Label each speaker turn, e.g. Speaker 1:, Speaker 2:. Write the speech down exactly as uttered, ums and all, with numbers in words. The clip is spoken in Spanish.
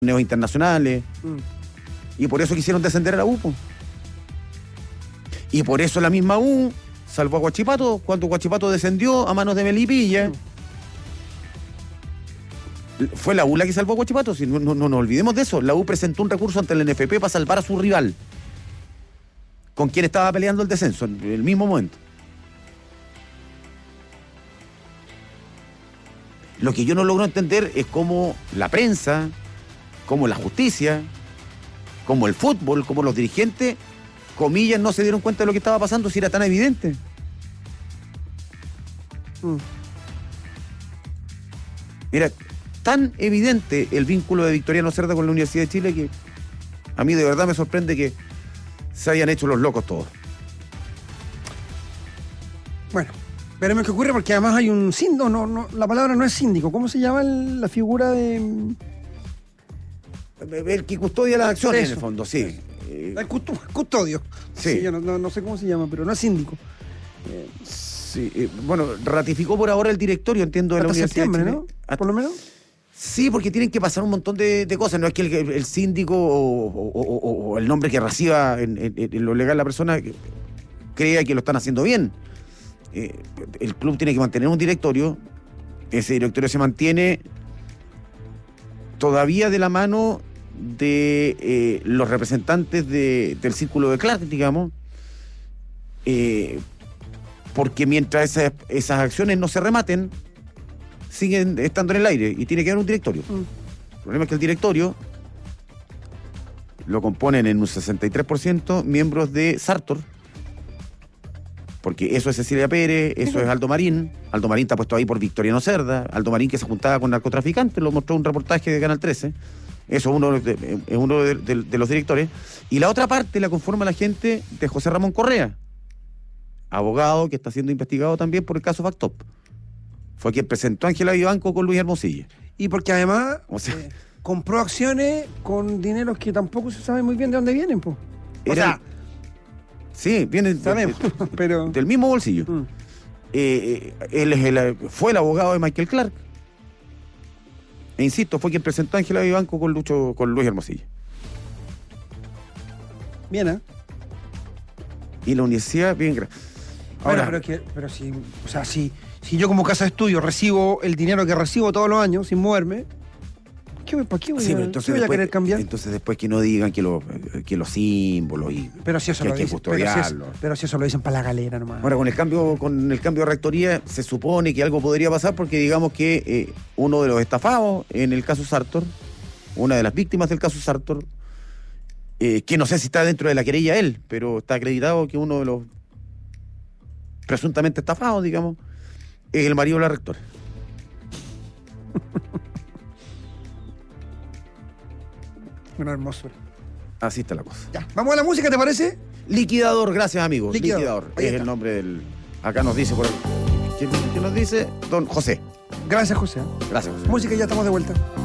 Speaker 1: torneos internacionales.
Speaker 2: Mm.
Speaker 1: Y por eso quisieron descender a la U, po. Y por eso la misma U salvó a Huachipato cuando Huachipato descendió a manos de Melipilla. Mm. Fue la U la que salvó a Huachipato, si no, no, no nos olvidemos de eso. La U presentó un recurso ante el N F P para salvar a su rival, con quien estaba peleando el descenso en el mismo momento. Lo que yo no logro entender es cómo la prensa, cómo la justicia, cómo el fútbol, cómo los dirigentes, comillas, no se dieron cuenta de lo que estaba pasando si era tan evidente.
Speaker 2: Mm.
Speaker 1: Era tan evidente el vínculo de Victoriano Cerda con la Universidad de Chile que a mí de verdad me sorprende que se hayan hecho los locos todos.
Speaker 2: Bueno, veremos qué ocurre, porque además hay un síndico, no, no, la palabra no es síndico. ¿Cómo se llama el, la figura de...?
Speaker 1: El que custodia las acciones,
Speaker 2: Eso.
Speaker 1: en el fondo, sí.
Speaker 2: El custo- custodio.
Speaker 1: Sí.
Speaker 2: Sí, yo no, no, no sé cómo se llama, pero no es síndico. Eh,
Speaker 1: Sí, eh, bueno, ratificó por ahora el directorio, entiendo, de la
Speaker 2: hasta
Speaker 1: Universidad
Speaker 2: septiembre,
Speaker 1: de
Speaker 2: ¿no?
Speaker 1: Chile. Hasta-
Speaker 2: Por lo menos.
Speaker 1: Sí, porque tienen que pasar un montón de, de cosas. No es que el, el síndico o, o- o- o el nombre que reciba en, en- en lo legal la persona crea que lo están haciendo bien. Eh, el club tiene que mantener un directorio. Ese directorio se mantiene todavía de la mano de eh, los representantes de- del círculo de Clark, digamos. Eh, porque mientras esas, esas acciones no se rematen, siguen estando en el aire y tiene que haber un directorio.
Speaker 2: Mm.
Speaker 1: El problema es que el directorio lo componen en un sesenta y tres por ciento miembros de Sartor, porque eso es Cecilia Pérez, eso es Aldo Marín. Aldo Marín está puesto ahí por Victoriano Cerda. Aldo Marín, que se juntaba con narcotraficantes, lo mostró un reportaje de Canal trece. Eso es uno de, es uno de, de- de los directores. Y la otra parte la conforma la gente de José Ramón Correa, abogado que está siendo investigado también por el caso Factop. Fue quien presentó a Ángela Vivanco con Luis Hermosilla.
Speaker 2: Y porque además
Speaker 1: O sea-
Speaker 2: eh, compró acciones con dineros que tampoco se sabe muy bien de dónde vienen, pues. O
Speaker 1: Era-
Speaker 2: sea,
Speaker 1: Sí, viene de-
Speaker 2: sabemos,
Speaker 1: de-
Speaker 2: pero...
Speaker 1: del mismo bolsillo.
Speaker 2: Mm.
Speaker 1: Eh, eh, él es el- fue el abogado de Michael Clark. E insisto, fue quien presentó a Ángela Vivanco con, Lucho, con Luis Hermosilla.
Speaker 2: Bien, ¿eh?
Speaker 1: Y la universidad, bien. gra-
Speaker 2: Ahora,
Speaker 1: Ahora,
Speaker 2: pero, es que, pero si, o sea, si, si yo como casa de estudio recibo el dinero que recibo todos los años sin moverme, ¿qué, voy- ¿para qué voy,
Speaker 1: sí,
Speaker 2: a,
Speaker 1: pero
Speaker 2: qué
Speaker 1: entonces,
Speaker 2: voy a
Speaker 1: después,
Speaker 2: querer cambiar?
Speaker 1: entonces después que no digan que, lo- que los símbolos y
Speaker 2: Pero si eso
Speaker 1: que
Speaker 2: lo
Speaker 1: hay que
Speaker 2: dicen, pero si, es-
Speaker 1: custodiarlo.
Speaker 2: pero si eso lo dicen para la galera nomás.
Speaker 1: Ahora, con el cambio con el cambio de rectoría se supone que algo podría pasar porque digamos que eh, uno de los estafados en el caso Sartor, una de las víctimas del caso Sartor, eh, que no sé si está dentro de la querella él, pero está acreditado que uno de los presuntamente estafados, digamos, es el marido de la rectora.
Speaker 2: Una hermosura.
Speaker 1: Así está la cosa.
Speaker 2: Ya, vamos a la música, ¿te parece?
Speaker 1: Liquidador, gracias amigos.
Speaker 2: Liquidador.
Speaker 1: Liquidador,
Speaker 2: Ahí
Speaker 1: es
Speaker 2: está.
Speaker 1: el nombre del... Acá nos dice por aquí. ¿Quién, quién nos dice? Don José.
Speaker 2: Gracias, José.
Speaker 1: Gracias, José.
Speaker 2: Música y ya estamos de vuelta.